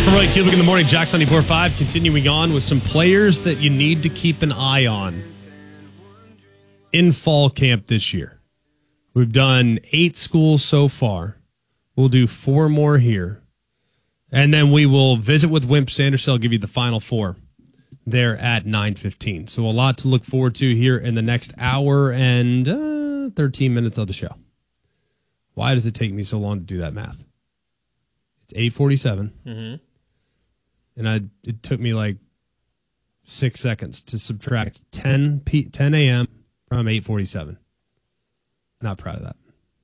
Right, Cubic in the morning, Jack 94.5, continuing on with some players that you need to keep an eye on in fall camp this year. We've done 8 schools so far. We'll do 4 more here. And then we will visit with Wimp Sanderson. I'll give you the final 4 there at 9:15. So a lot to look forward to here in the next hour and 13 minutes of the show. Why does it take me so long to do that math? It's 8:47. Mm-hmm. And it took me like 6 seconds to subtract 10 a.m. from 8:47. Not proud of that.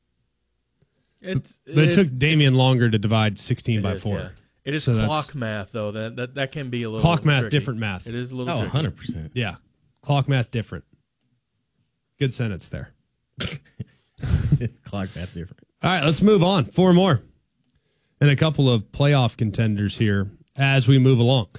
But it took Damian longer to divide 16 by 4. Yeah. It is clock math, though. That can be a little clock math, tricky. different math. It is a little tricky. 100%. Yeah. Clock math, different. Good sentence there. Clock math, different. All right, let's move on. 4 more. And a couple of playoff contenders here as we move along.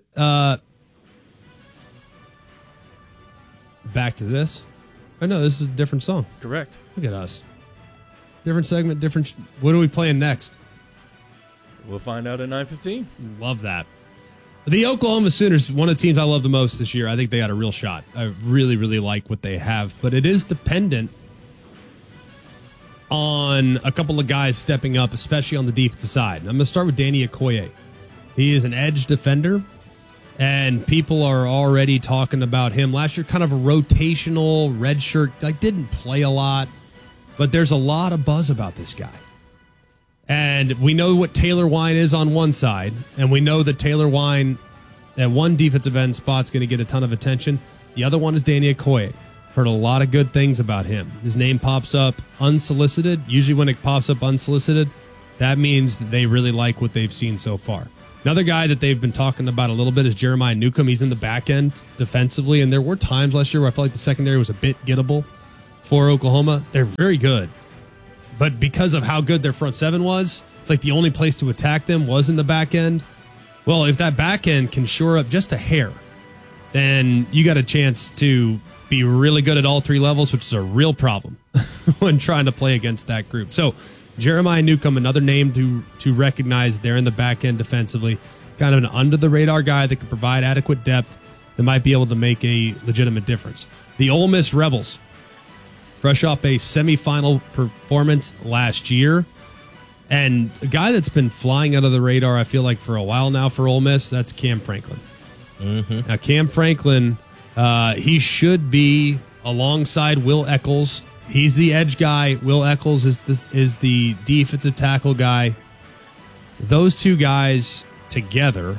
Back to this. Oh, no, this is a different song. Correct. Look at us. Different segment, different. What are we playing next? We'll find out at 9:15. Love that. The Oklahoma Sooners, one of the teams I love the most this year. I think they got a real shot. I really, really like what they have, but it is dependent on a couple of guys stepping up, especially on the defensive side. I'm going to start with Danny Okoye. He is an edge defender, and people are already talking about him. Last year, kind of a rotational red shirt, like didn't play a lot, but there's a lot of buzz about this guy. And we know what Taylor Wine is on one side, and we know that Taylor Wine at one defensive end spot's going to get a ton of attention. The other one is Danny Okoye. Heard a lot of good things about him. His name pops up unsolicited. Usually when it pops up unsolicited, that means that they really like what they've seen so far. Another guy that they've been talking about a little bit is Jeremiah Newcomb. He's in the back end defensively, and there were times last year where I felt like the secondary was a bit gettable for Oklahoma. They're very good. But because of how good their front seven was, it's like the only place to attack them was in the back end. Well, if that back end can shore up just a hair, then you got a chance to be really good at all 3 levels, which is a real problem when trying to play against that group. So Jeremiah Newcomb, another name to recognize there in the back end defensively, kind of an under-the-radar guy that can provide adequate depth that might be able to make a legitimate difference. The Ole Miss Rebels, fresh off a semifinal performance last year, and a guy that's been flying under the radar, I feel like, for a while now for Ole Miss, that's Cam Franklin. Mm-hmm. Now, Cam Franklin, he should be alongside Will Eccles. He's the edge guy. Will Eccles is the defensive tackle guy. Those two guys together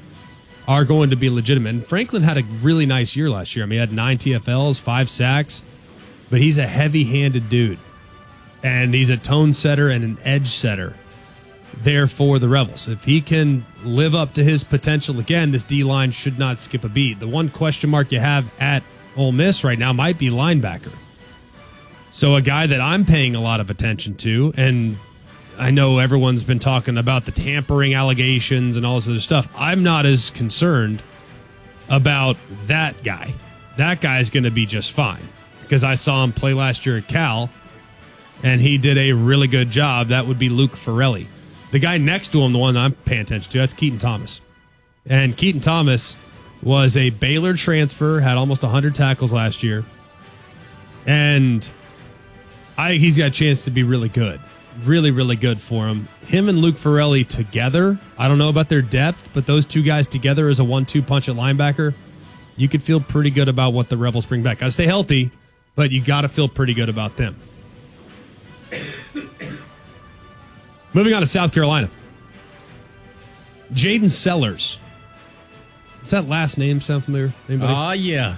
are going to be legitimate. And Franklin had a really nice year last year. I mean, he had 9 TFLs, 5 sacks, but he's a heavy-handed dude. And he's a tone setter and an edge setter there for the Rebels. If he can live up to his potential again, this D-line should not skip a beat. The one question mark you have at Ole Miss right now might be linebacker. So a guy that I'm paying a lot of attention to, and I know everyone's been talking about the tampering allegations and all this other stuff. I'm not as concerned about that guy. That guy's going to be just fine because I saw him play last year at Cal, and he did a really good job. That would be Luke Farrelly. The guy next to him, the one I'm paying attention to, that's Keaton Thomas. And Keaton Thomas was a Baylor transfer, had almost 100 tackles last year. And he's got a chance to be really good. Really, really good for him. Him and Luke Farrelly together, I don't know about their depth, but those two guys together as a 1-2 punch at linebacker, you could feel pretty good about what the Rebels bring back. Got to stay healthy, but you got to feel pretty good about them. Moving on to South Carolina. Jaden Sellers. Does that last name sound familiar? Anybody? Yeah.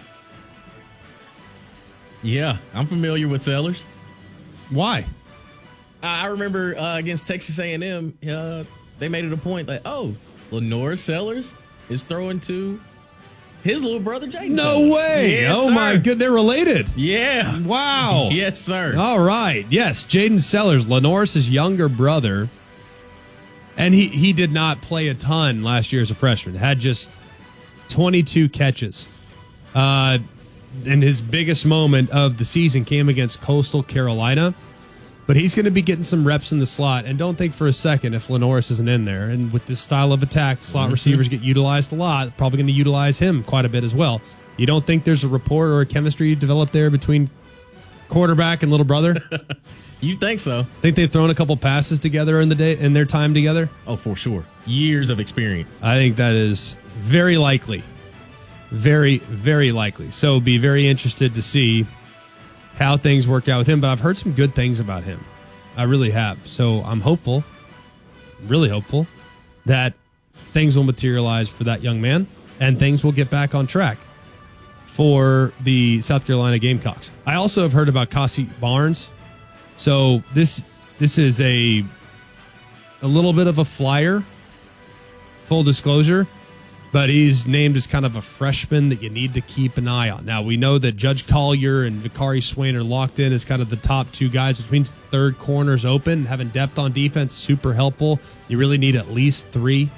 Yeah, I'm familiar with Sellers. Why? I remember against Texas A&M, they made it a point that, Lenore Sellers is throwing to his little brother, Jaden. No Sellers. way. Yes, oh, sir. my good. They're related. Yeah. Wow. Yes, sir. All right. Yes, Jaden Sellers, Lenore's younger brother. And he did not play a ton last year as a freshman. Had just 22 catches. And his biggest moment of the season came against Coastal Carolina. But he's going to be getting some reps in the slot. And don't think for a second if Lenoris isn't in there. And with this style of attack, slot receivers get utilized a lot. Probably going to utilize him quite a bit as well. You don't think there's a rapport or a chemistry developed there between quarterback and little brother? You think so? Think they've thrown a couple passes together in their time together? Oh, for sure. Years of experience. I think that is very likely. Very, very likely. So be very interested to see how things work out with him. But I've heard some good things about him. I really have. So I'm hopeful, really hopeful, that things will materialize for that young man and things will get back on track for the South Carolina Gamecocks. I also have heard about Cassie Barnes. So this is a little bit of a flyer, full disclosure, but he's named as kind of a freshman that you need to keep an eye on. Now, we know that Judge Collier and Vicari Swain are locked in as kind of the top two guys, which means third corner's open. Having depth on defense, super helpful. You really need at least three.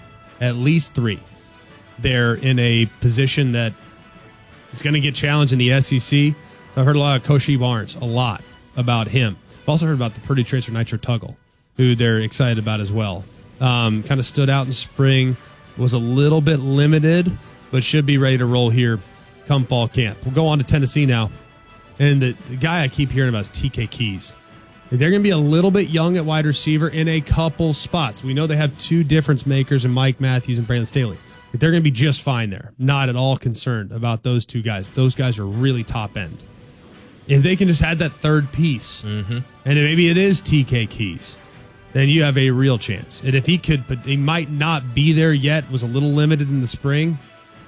They're in a position that is going to get challenged in the SEC. I've heard a lot of Koshi Barnes, a lot about him. I've also heard about the Purdue transfer Nitro Tuggle, who they're excited about as well. Kind of stood out in spring, was a little bit limited, but should be ready to roll here come fall camp. We'll go on to Tennessee now. And the guy I keep hearing about is TK Keys. They're going to be a little bit young at wide receiver in a couple spots. We know they have two difference makers in Mike Matthews and Brandon Staley. But they're going to be just fine there. Not at all concerned about those two guys. Those guys are really top end. If they can just add that third piece, and maybe it is TK Keys, then you have a real chance. And if he could, but he might not be there yet, was a little limited in the spring,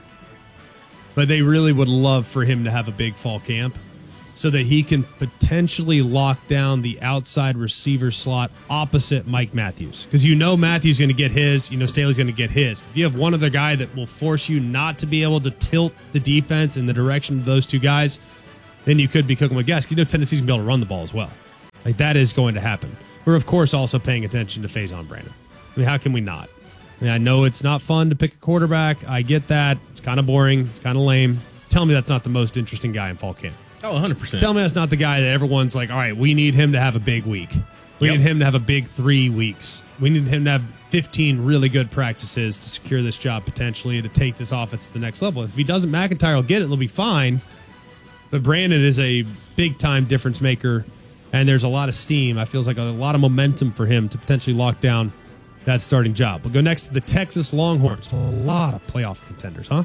but they really would love for him to have a big fall camp so that he can potentially lock down the outside receiver slot opposite Mike Matthews. Because you know Matthews is going to get his, you know Staley's going to get his. If you have one other guy that will force you not to be able to tilt the defense in the direction of those two guys, then you could be cooking with gas. You know Tennessee's going to be able to run the ball as well. Like, that is going to happen. We're, of course, also paying attention to Faison Brandon. I mean, how can we not? I mean, I know it's not fun to pick a quarterback. I get that. It's kind of boring. It's kind of lame. Tell me that's not the most interesting guy in fall camp. Oh, 100%. Tell me that's not the guy that everyone's like, all right, we need him to have a big week. We need him to have a big 3 weeks. We need him to have 15 really good practices to secure this job potentially, to take this offense to the next level. If he doesn't, McIntyre will get it. It'll be fine. But Brandon is a big-time difference maker, and there's a lot of steam. I feel like a lot of momentum for him to potentially lock down that starting job. We'll go next to the Texas Longhorns. A lot of playoff contenders, huh?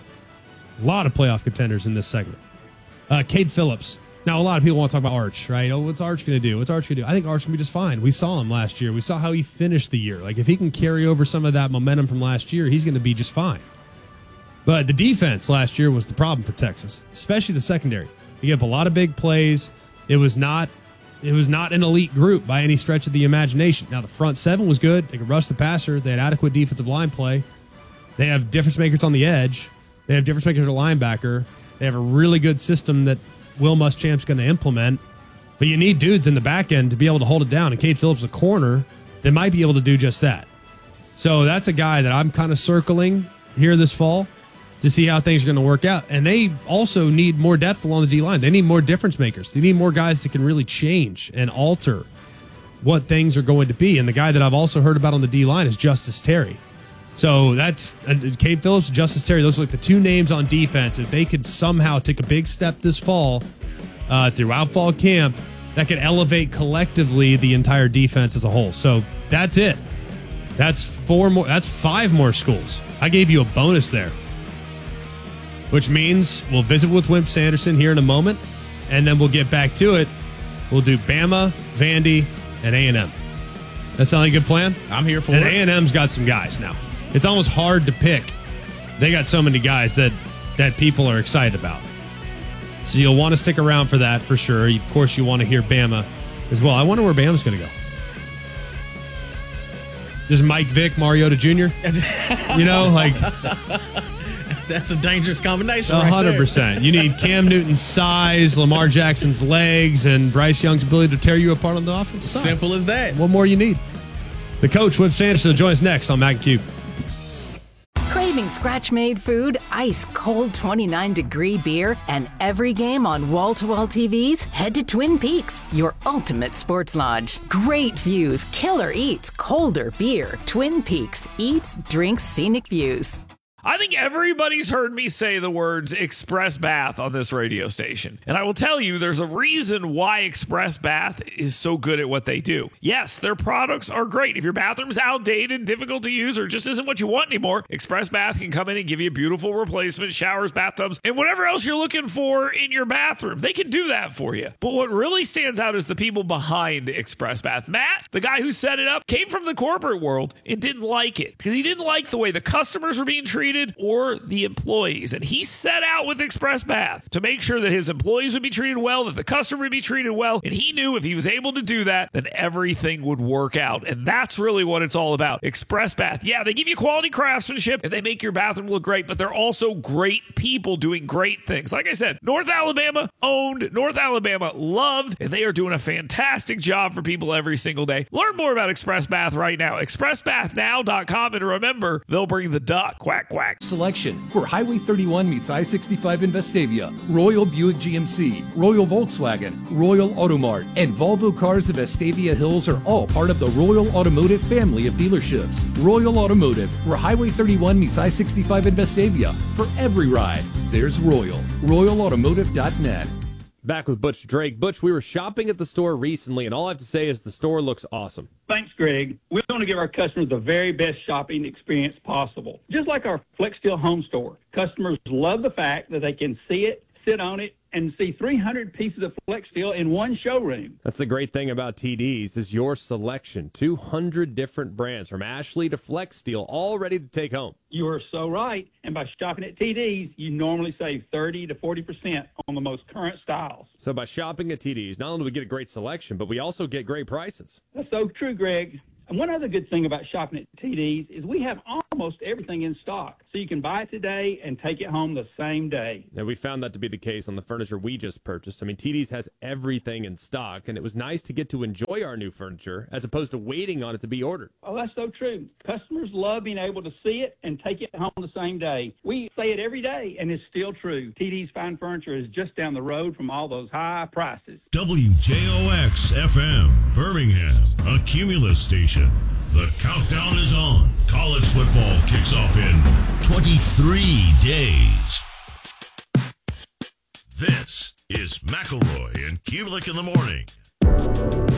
A lot of playoff contenders in this segment. Cade Phillips. Now, a lot of people want to talk about Arch, right? Oh, what's Arch going to do? What's Arch going to do? I think Arch can be just fine. We saw him last year. We saw how he finished the year. Like, if he can carry over some of that momentum from last year, he's going to be just fine. But the defense last year was the problem for Texas, especially the secondary. They gave up a lot of big plays. It was not an elite group by any stretch of the imagination. Now, the front seven was good. They could rush the passer. They had adequate defensive line play. They have difference makers on the edge. They have difference makers at linebacker. They have a really good system that Will Muschamp's going to implement. But you need dudes in the back end to be able to hold it down. And Cade Phillips, a corner, that might be able to do just that. So that's a guy that I'm kind of circling here this fall to see how things are going to work out. And they also need more depth along the D-line. They need more difference makers. They need more guys that can really change and alter what things are going to be. And the guy that I've also heard about on the D-line is Justice Terry. So that's Cade Phillips, Justice Terry. Those are like the two names on defense. If they could somehow take a big step this fall throughout fall camp, that could elevate collectively the entire defense as a whole. So that's it. That's 5 more schools. I gave you a bonus there, which means we'll visit with Wimp Sanderson here in a moment, and then we'll get back to it. We'll do Bama, Vandy, and A&M. That sound like a good plan? I'm here for it. And A&M's got some guys now. It's almost hard to pick. They got so many guys that people are excited about. So you'll want to stick around for that for sure. Of course, you want to hear Bama as well. I wonder where Bama's going to go. Just Mike Vick, Mariota Jr.? You know, like... That's a dangerous combination. 100%. You need Cam Newton's size, Lamar Jackson's legs, and Bryce Young's ability to tear you apart on the offensive side. Simple as that. What more you need? The coach, Wimp Sanderson, will join us next on Mac and Q. Crave craving scratch-made food, ice-cold 29-degree beer, and every game on wall-to-wall TVs? Head to Twin Peaks, your ultimate sports lodge. Great views, killer eats, colder beer. Twin Peaks, eats, drinks, scenic views. I think everybody's heard me say the words Express Bath on this radio station. And I will tell you, there's a reason why Express Bath is so good at what they do. Yes, their products are great. If your bathroom's outdated, difficult to use, or just isn't what you want anymore, Express Bath can come in and give you a beautiful replacement, showers, bathtubs, and whatever else you're looking for in your bathroom. They can do that for you. But what really stands out is the people behind Express Bath. Matt, the guy who set it up, came from the corporate world and didn't like it because he didn't like the way the customers were being treated or the employees. And he set out with Express Bath to make sure that his employees would be treated well, that the customer would be treated well. And he knew if he was able to do that, then everything would work out. And that's really what it's all about. Express Bath. Yeah, they give you quality craftsmanship and they make your bathroom look great, but they're also great people doing great things. Like I said, North Alabama owned, North Alabama loved, and they are doing a fantastic job for people every single day. Learn more about Express Bath right now. ExpressBathNow.com. And remember, they'll bring the duck. Quack, quack. Selection where Highway 31 meets I-65 in Vestavia. Royal Buick GMC, Royal Volkswagen, Royal Automart, and Volvo Cars of Vestavia Hills are all part of the Royal Automotive family of dealerships. Royal Automotive, where Highway 31 meets I-65 in Vestavia. For every ride, there's Royal. RoyalAutomotive.net. Back with Butch Drake. Butch, we were shopping at the store recently, and all I have to say is the store looks awesome. Thanks, Greg. We want to give our customers the very best shopping experience possible. Just like our Flex Steel home store, customers love the fact that they can see it, sit on it, and see 300 pieces of Flex Steel in one showroom. That's the great thing about TD's is your selection. 200 different brands from Ashley to Flex Steel, all ready to take home. You are so right. And by shopping at TD's, you normally save 30 to 40% on the most current styles. So by shopping at TD's, not only do we get a great selection, but we also get great prices. That's so true, Greg. And one other good thing about shopping at TD's is we have almost everything in stock. So you can buy it today and take it home the same day. And we found that to be the case on the furniture we just purchased. I mean, TD's has everything in stock, and it was nice to get to enjoy our new furniture as opposed to waiting on it to be ordered. Oh, that's so true. Customers love being able to see it and take it home the same day. We say it every day, and it's still true. TD's Fine Furniture is just down the road from all those high prices. WJOX-FM, Birmingham, a Cumulus station. The countdown is on. College football kicks off in 23 days. This is McElroy and Kubelik in the morning.